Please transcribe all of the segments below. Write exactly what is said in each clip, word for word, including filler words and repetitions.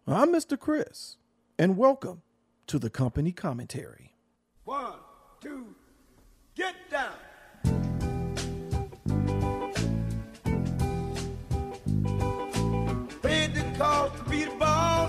I'm Mister Chris, and welcome to the Company Commentary. One, two, get down. Paid the cost to be the boss.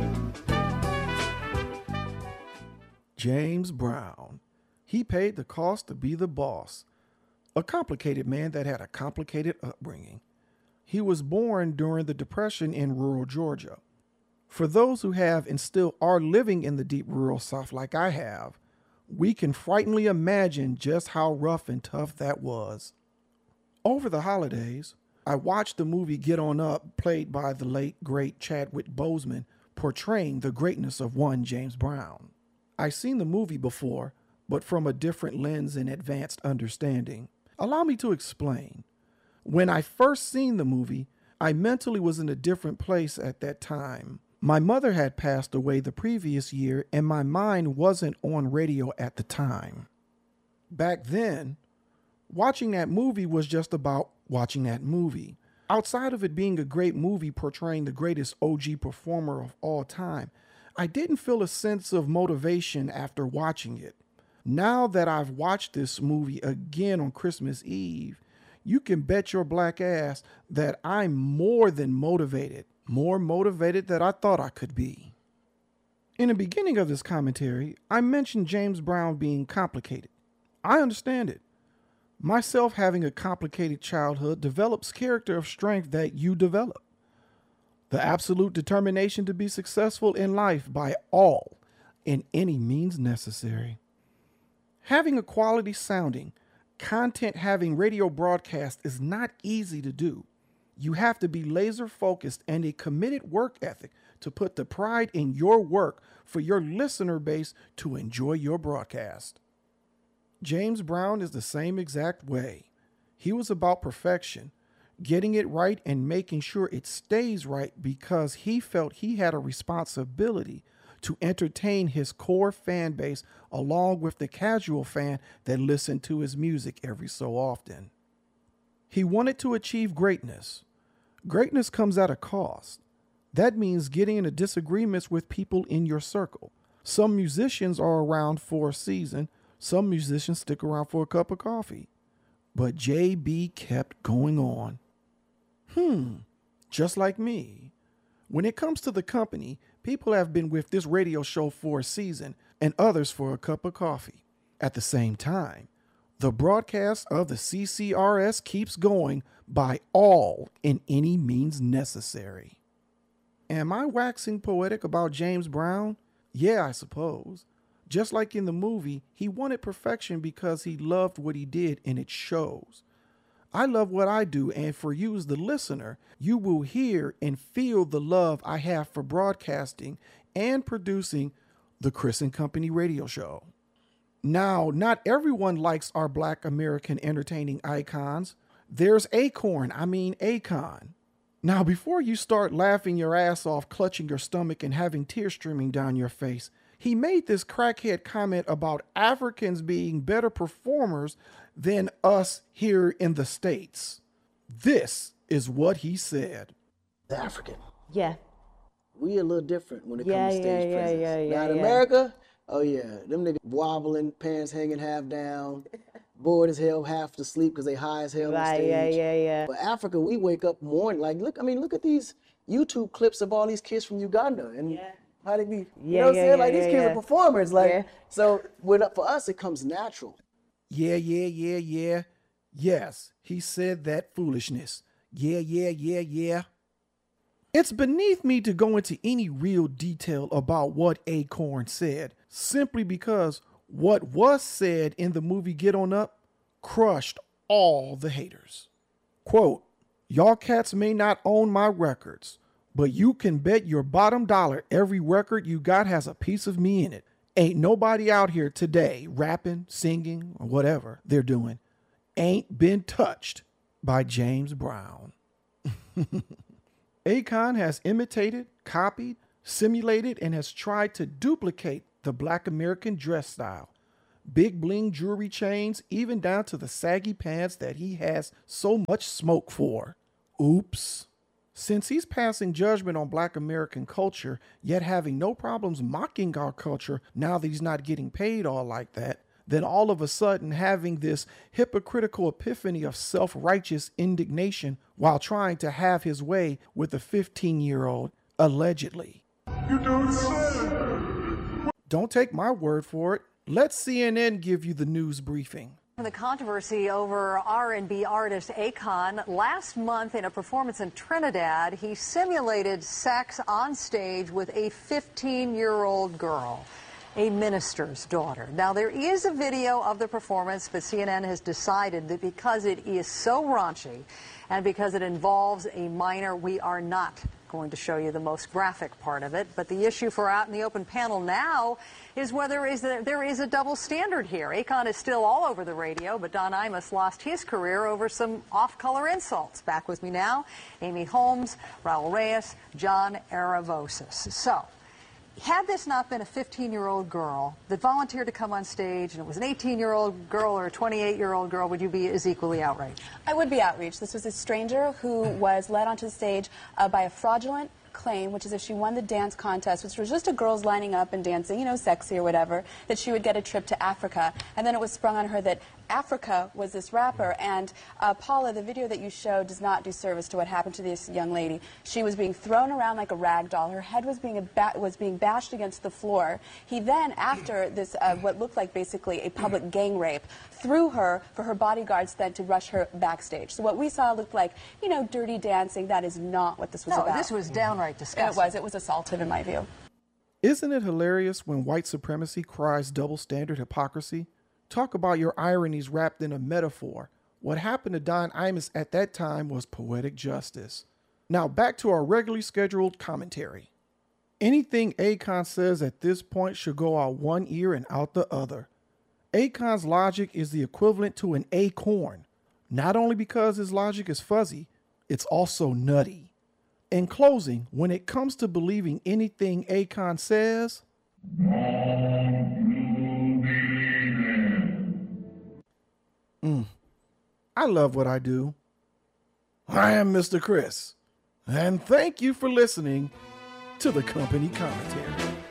James Brown. He paid the cost to be the boss. A complicated man that had a complicated upbringing. He was born during the Depression in rural Georgia. For those who have and still are living in the deep rural South like I have, we can frighteningly imagine just how rough and tough that was. Over the holidays, I watched the movie Get On Up, played by the late, great Chadwick Boseman, portraying the greatness of one James Brown. I've seen the movie before, but from a different lens and advanced understanding. Allow me to explain. When I first seen the movie, I mentally was in a different place at that time. My mother had passed away the previous year, and my mind wasn't on radio at the time. Back then, watching that movie was just about watching that movie. Outside of it being a great movie portraying the greatest O G performer of all time, I didn't feel a sense of motivation after watching it. Now that I've watched this movie again on Christmas Eve, you can bet your black ass that I'm more than motivated, more motivated than I thought I could be. In the beginning of this commentary, I mentioned James Brown being complicated. I understand it. Myself having a complicated childhood develops character of strength that you develop. The absolute determination to be successful in life by all and any means necessary. Having a quality sounding, content having radio broadcast is not easy to do. You have to be laser focused and a committed work ethic to put the pride in your work for your listener base to enjoy your broadcast. James Brown is the same exact way. He was about perfection, getting it right and making sure it stays right because he felt he had a responsibility to entertain his core fan base along with the casual fan that listened to his music every so often. He wanted to achieve greatness. Greatness comes at a cost. That means getting into disagreements with people in your circle. Some musicians are around for a season. Some musicians stick around for a cup of coffee. But J B kept going on. Hmm, just like me. When it comes to the company, people have been with this radio show for a season and others for a cup of coffee. At the same time, the broadcast of the C C R S keeps going by all and any means necessary. Am I waxing poetic about James Brown? Yeah, I suppose. Just like in the movie, he wanted perfection because he loved what he did and it shows. I love what I do, and for you as the listener, you will hear and feel the love I have for broadcasting and producing the Chris and Company radio show. Now, not everyone likes our Black American entertaining icons. There's Acorn, I mean Akon. Now, before you start laughing your ass off, clutching your stomach, and having tears streaming down your face, he made this crackhead comment about Africans being better performers than us here in the States. This is what he said. The African. Yeah. We a little different when it Yeah, comes to stage yeah, yeah, presence. yeah, yeah, now in yeah. America, oh yeah, them niggas wobbling, pants hanging half down, bored as hell, half to sleep because they high as hell on Right, stage. yeah, yeah, yeah. But Africa, we wake up morning, like look, I mean, look at these YouTube clips of all these kids from Uganda and Yeah. how they be, you Yeah, know what I'm yeah, saying? Like yeah, these yeah, kids yeah. are performers, like Yeah. so. When for us, it comes natural. Yeah, yeah, yeah, yeah. Yes, he said that foolishness. Yeah, yeah, yeah, yeah. It's beneath me to go into any real detail about what Acorn said, simply because what was said in the movie Get On Up crushed all the haters. Quote, y'all cats may not own my records, but you can bet your bottom dollar every record you got has a piece of me in it. Ain't nobody out here today rapping, singing, or whatever they're doing ain't been touched by James Brown. Akon has imitated, copied, simulated, and has tried to duplicate the Black American dress style. Big bling jewelry chains, even down to the saggy pants that he has so much smoke for. Oops. Since he's passing judgment on Black American culture, yet having no problems mocking our culture now that he's not getting paid all like that, then all of a sudden having this hypocritical epiphany of self-righteous indignation while trying to have his way with a fifteen-year-old, allegedly. You don't say. Don't take my word for it. Let C N N give you the news briefing. The controversy over R and B artist Akon. Last month in a performance in Trinidad, he simulated sex on stage with a fifteen-year-old girl, a minister's daughter. Now, there is a video of the performance, but C N N has decided that because it is so raunchy and because it involves a minor, we are not going to show you the most graphic part of it. But the issue for Out in the Open panel now is whether is there, there is a double standard here. Akon is still all over the radio, but Don Imus lost his career over some off-color insults. Back with me now, Amy Holmes, Raul Reyes, John Aravosis. So, had this not been a fifteen-year-old girl that volunteered to come on stage, and it was an eighteen-year-old girl or a twenty-eight-year-old girl, would you be as equally outraged? I would be outraged. This was a stranger who was led onto the stage uh, by a fraudulent claim, which is if she won the dance contest, which was just a girls lining up and dancing, you know, sexy or whatever, that she would get a trip to Africa. And then it was sprung on her that Africa was this rapper. And uh, Paula, the video that you showed does not do service to what happened to this young lady. She was being thrown around like a rag doll. Her head was being, a ba was being bashed against the floor. He then, after this, uh, what looked like basically a public gang rape, threw her for her bodyguards then to rush her backstage. So what we saw looked like, you know, dirty dancing. That is not what this was no, about. This was downright disgusting. And it was. It was assaultive in my view. Isn't it hilarious when white supremacy cries double standard hypocrisy? Talk about your ironies wrapped in a metaphor. What happened to Don Imus at that time was poetic justice. Now back to our regularly scheduled commentary. Anything Akon says at this point should go out one ear and out the other. Akon's logic is the equivalent to an acorn, not only because his logic is fuzzy, it's also nutty. In closing, when it comes to believing anything Akon says, mm, I love what I do. I am Mister Chris, and thank you for listening to the Company Commentary.